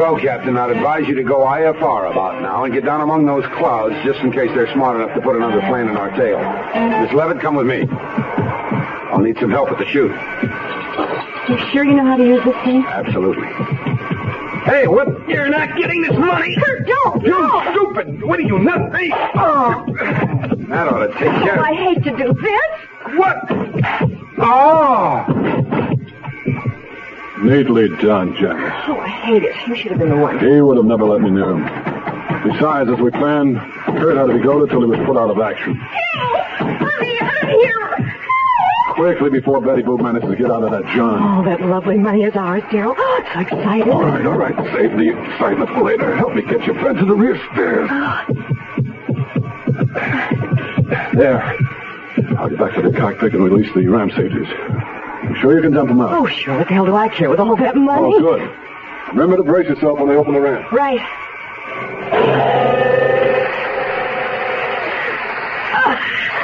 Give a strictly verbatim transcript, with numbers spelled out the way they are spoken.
go, Captain. I'd advise you to go I F R about now and get down among those clouds just in case they're smart enough to put another plane in our tail. Miss Levitt, come with me. I'll need some help with the chute. You sure you know how to use this thing? Absolutely. Hey, what? You're not getting this money. Kurt, don't. You no. stupid. What are you, nuts? Hey. Oh. That ought to take care Oh, of I hate to do this. What? Oh. Neatly done, Janice. Oh, I hate it. You should have been the one. He would have never let me near him. Besides, as we planned, Kurt had to be goaded till he was put out of action. Help! Let me out of here! Quickly before Betty Boop manages to get out of that John. Oh, that lovely money is ours, Daryl. Oh, I'm so excited. All right, all right. Save the excitement for later. Help me get your friend to the rear stairs. Oh. There. I'll get back to the cockpit and release the ram safeties. You sure you can dump them out? Oh, sure. What the hell do I care with all that money? Oh, good. Remember to brace yourself when they open the ramp. Right. Uh,